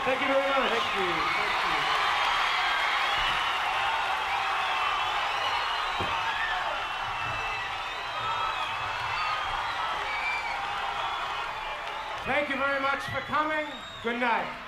Thank you very much. Thank you. Thank you very much for coming. Good night.